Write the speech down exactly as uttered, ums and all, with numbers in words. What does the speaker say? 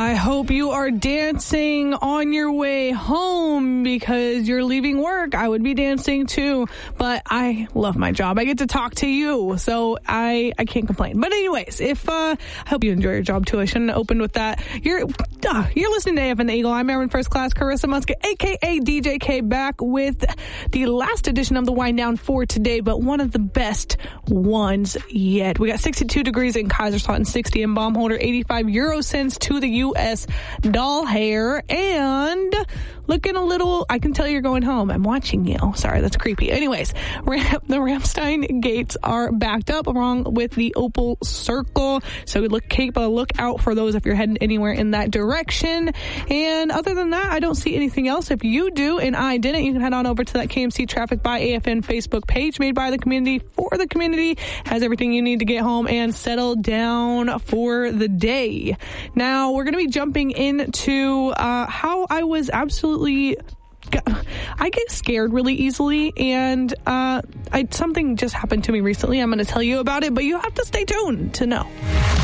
I hope you are dancing on your way home because you're leaving work. I would be dancing too, but I love my job. I get to talk to you, so I, I can't complain. But anyways, if uh, I hope you enjoy your job too. I shouldn't have opened with that. You're uh, you're listening to A F N The Eagle. I'm Airman First Class Carissa Musket, a k a. D J K, back with the last edition of the Wind Down for today, but one of the best ones yet. We got sixty-two degrees in Kaiserslautern, sixty in Baumholder, eighty-five euro cents to the U S doll hair, and looking a little, I can tell you're going home. I'm watching you. Sorry, that's creepy. Anyways, Ram, the Ramstein gates are backed up along with the Opel Circle. So look, keep a lookout for those if you're heading anywhere in that direction. And other than that, I don't see anything else. If you do and I didn't, you can head on over to that K M C Traffic by A F N Facebook page made by the community for the community. Has everything you need to get home and settle down for the day. Now, we're going to be jumping into uh, how I was absolutely I get scared really easily, and uh, I, something just happened to me recently. I'm going to tell you about it, but you have to stay tuned to know.